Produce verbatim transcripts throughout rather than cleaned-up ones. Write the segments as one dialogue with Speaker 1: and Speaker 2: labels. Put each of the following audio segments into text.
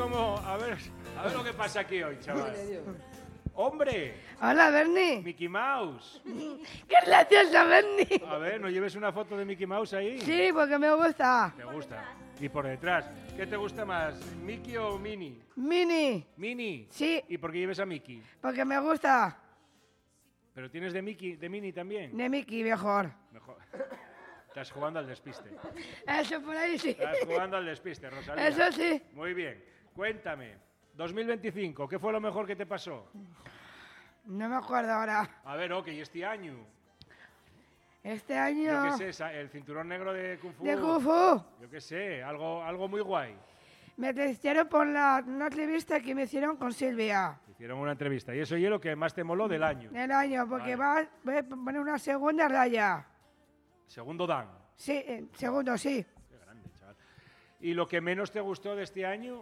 Speaker 1: cómo... A ver, a ver lo que pasa aquí hoy, chaval. ¡Hombre!
Speaker 2: Hola, Bernie.
Speaker 1: Mickey Mouse.
Speaker 2: ¡Qué gracioso, Bernie!
Speaker 1: A ver, ¿no lleves una foto de Mickey Mouse ahí?
Speaker 2: Sí, porque me gusta.
Speaker 1: ¿Te gusta? Y por detrás, ¿qué te gusta más, Mickey o Minnie?
Speaker 2: Mini.
Speaker 1: Minnie.
Speaker 2: Sí.
Speaker 1: ¿Y por qué lleves a Mickey?
Speaker 2: Porque me gusta.
Speaker 1: ¿Pero tienes de Mickey, de Minnie también?
Speaker 2: De Mickey, mejor.
Speaker 1: Mejor. Estás jugando al despiste.
Speaker 2: Eso por ahí sí.
Speaker 1: Estás jugando al despiste, Rosalía.
Speaker 2: Eso sí.
Speaker 1: Muy bien. Cuéntame, dos mil veinticinco, ¿qué fue lo mejor que te pasó?
Speaker 2: No me acuerdo ahora.
Speaker 1: A ver, ok, este año.
Speaker 2: Este
Speaker 1: Yo
Speaker 2: año...
Speaker 1: qué sé, esa- el cinturón negro de Kung Fu.
Speaker 2: De Kung Fu.
Speaker 1: Yo qué sé, algo, algo muy guay.
Speaker 2: Me hicieron por la, una entrevista que me hicieron con Silvia.
Speaker 1: Hicieron una entrevista. Y eso es lo que más te moló del año.
Speaker 2: Del año, porque
Speaker 1: Vale.
Speaker 2: va, voy a poner una segunda raya.
Speaker 1: Segundo Dan.
Speaker 2: Sí, eh, segundo, sí.
Speaker 1: Qué grande, chaval. ¿Y lo que menos te gustó de este año?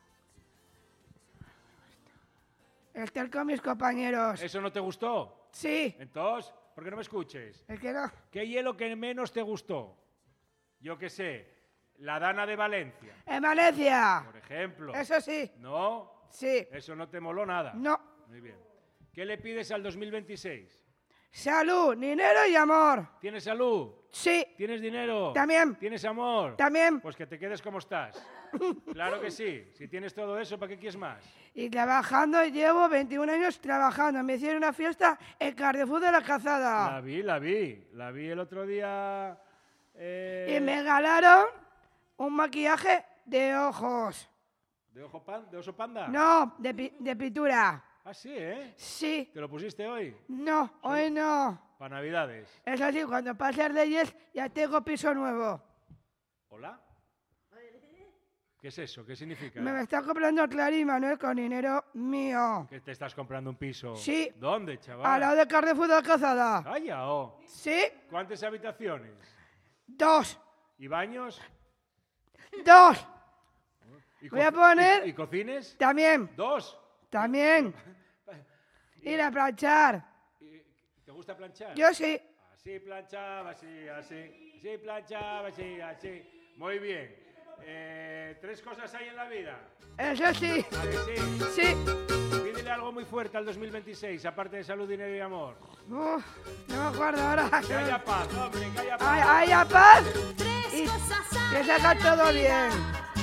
Speaker 2: Estar con mis compañeros.
Speaker 1: ¿Eso no te gustó?
Speaker 2: Sí.
Speaker 1: Entonces, ¿por qué no me escuches?
Speaker 2: Es que no.
Speaker 1: ¿Qué hielo que menos te gustó? Yo qué sé, la Dana de Valencia,
Speaker 2: En Valencia.
Speaker 1: por ejemplo.
Speaker 2: Eso sí.
Speaker 1: ¿No?
Speaker 2: Sí.
Speaker 1: Eso no te moló nada.
Speaker 2: No.
Speaker 1: Muy bien. ¿Qué le pides al dos mil veintiséis?
Speaker 2: Salud, dinero y amor.
Speaker 1: ¿Tienes salud?
Speaker 2: Sí.
Speaker 1: ¿Tienes dinero?
Speaker 2: También.
Speaker 1: ¿Tienes amor?
Speaker 2: También.
Speaker 1: Pues que te quedes como estás. Claro que sí. Si tienes todo eso, ¿para qué quieres más?
Speaker 2: Y trabajando, llevo veintiún años trabajando. Me hicieron una fiesta en Carrefour de la Calzada.
Speaker 1: La vi, la vi. La vi el otro día. eh,
Speaker 2: Y me regalaron un maquillaje de ojos.
Speaker 1: ¿De ojo pan, de oso panda?
Speaker 2: No, de, pi- de pintura.
Speaker 1: Ah, sí, ¿eh?
Speaker 2: Sí.
Speaker 1: ¿Te lo pusiste hoy?
Speaker 2: No, hoy no.
Speaker 1: Para Navidades.
Speaker 2: Eso sí, cuando pase Reyes ya tengo piso nuevo.
Speaker 1: ¿Hola? ¿Qué es eso? ¿Qué significa?
Speaker 2: Me está comprando Clara y Manuel con dinero mío.
Speaker 1: ¿Que te estás comprando un piso?
Speaker 2: Sí.
Speaker 1: ¿Dónde, chaval?
Speaker 2: Al lado de Carrefour de la Calzada.
Speaker 1: Calla, oh.
Speaker 2: Sí,
Speaker 1: ¿Cuántas habitaciones?
Speaker 2: dos.
Speaker 1: ¿Y baños?
Speaker 2: Dos.
Speaker 1: ¿Y
Speaker 2: Voy a
Speaker 1: co-
Speaker 2: poner-
Speaker 1: ¿Y, y cocines?
Speaker 2: También,
Speaker 1: ¿Dos?
Speaker 2: también. Ir a planchar.
Speaker 1: ¿Y- ¿Te gusta planchar?
Speaker 2: Yo sí.
Speaker 1: Así planchaba, así, así. Así planchaba, así, así. Muy bien. Eh, tres cosas hay en la vida.
Speaker 2: Eso sí.
Speaker 1: ¿A que sí?
Speaker 2: Sí.
Speaker 1: Pídele algo muy fuerte al dos mil veintiséis, aparte de salud, dinero y amor.
Speaker 2: Uf, no me acuerdo ahora.
Speaker 1: Que haya paz, hombre, que haya paz.
Speaker 2: Ay, ay, a paz.
Speaker 3: Tres
Speaker 2: Y
Speaker 3: cosas
Speaker 2: que
Speaker 3: hay
Speaker 2: se haga
Speaker 3: en la
Speaker 2: todo
Speaker 3: vida.
Speaker 2: bien.